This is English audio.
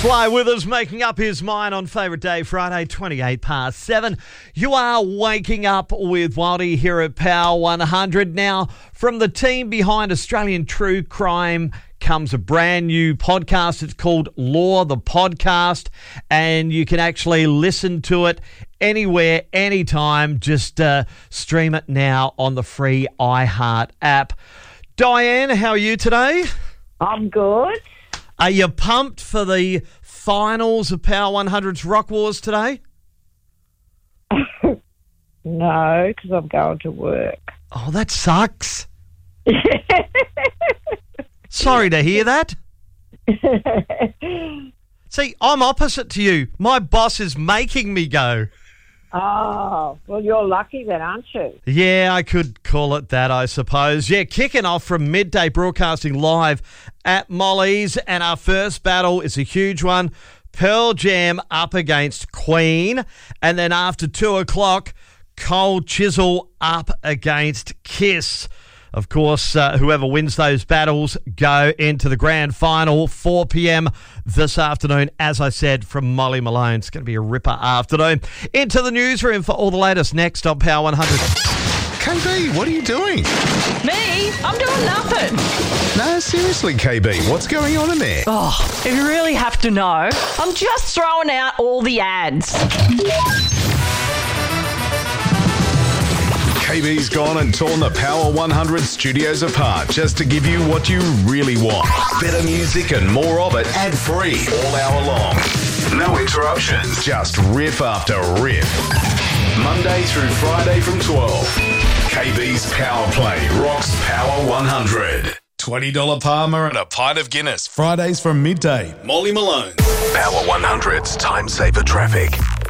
Fly Withers making up his mind on favourite day, Friday, 7:28. You are waking up with Wildy here at Power 100. Now, from the team behind Australian True Crime comes a brand new podcast. It's called Law, the Podcast, and you can actually listen to it anywhere, anytime. Just stream it now on the free iHeart app. Diane, how are you today? I'm good. Are you pumped for the finals of Power 100's Rock Wars today? No, because I'm going to work. Oh, that sucks. Sorry to hear that. See, I'm opposite to you. My boss is making me go. Oh, well, you're lucky then, aren't you? Yeah, I could call it that, I suppose. Yeah, kicking off from midday, broadcasting live at Molly's, and our first battle is a huge one. Pearl Jam up against Queen, and then after 2 o'clock, Cold Chisel up against Kiss. Of course, whoever wins those battles go into the grand final, 4 p.m. this afternoon, as I said, from Molly Malone. It's going to be a ripper afternoon. Into the newsroom for all the latest next on Power 100. KB, what are you doing? Me? I'm doing nothing. No, seriously, KB, what's going on in there? Oh, if you really have to know, I'm just throwing out all the ads. KB's gone and torn the Power 100 studios apart just to give you what you really want. Better music and more of it ad-free all hour long. No interruptions, just riff after riff. Monday through Friday from 12. KB's Power Play rocks Power 100. $20 Palmer and a pint of Guinness. Fridays from midday. Molly Malone. Power 100's Time Saver Traffic.